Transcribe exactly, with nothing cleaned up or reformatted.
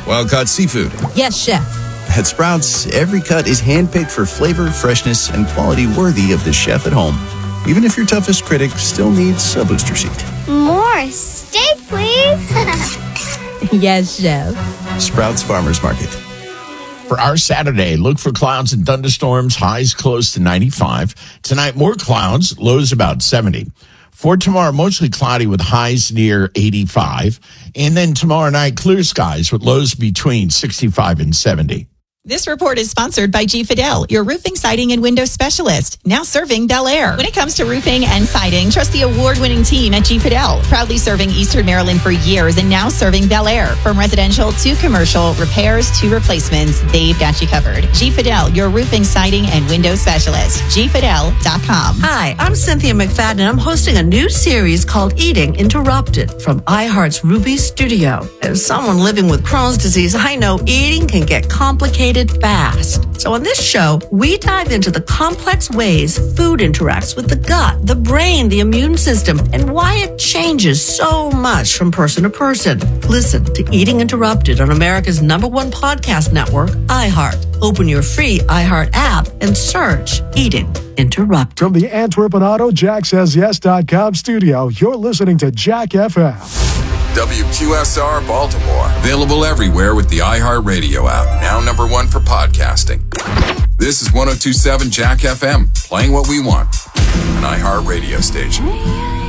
Wild-caught seafood. Yes, chef. At Sprouts, every cut is handpicked for flavor, freshness, and quality worthy of the chef at home. Even if your toughest critic still needs a booster seat. More steak, please. Yes, chef. Sprouts Farmers Market. For our Saturday, look for clouds and thunderstorms, highs close to ninety-five. Tonight, more clouds, lows about seventy. For tomorrow, mostly cloudy with highs near eighty-five. And then tomorrow night, clear skies with lows between sixty-five and seventy. This report is sponsored by G. Fidel, your roofing, siding, and window specialist, now serving Bel Air. When it comes to roofing and siding, trust the award-winning team at G. Fidel, proudly serving Eastern Maryland for years and now serving Bel Air. From residential to commercial, repairs to replacements, they've got you covered. G. Fidel, your roofing, siding, and window specialist. G Fidel dot com. Hi, I'm Cynthia McFadden, and I'm hosting a new series called Eating Interrupted from iHeart's Ruby Studio. As someone living with Crohn's disease, I know eating can get complicated fast. So on this show, we dive into the complex ways food interacts with the gut, the brain, the immune system, and why it changes so much from person to person. Listen to Eating Interrupted on America's number one podcast network, iHeart. Open your free iHeart app and search Eating Interrupted. From the Antwerp and Auto Jack Says Yes dot com studio, you're listening to Jack F M. W Q S R Baltimore. Available everywhere with the iHeartRadio app. Now number one for podcasting. This is one oh two point seven Jack F M. Playing what we want. An iHeartRadio station.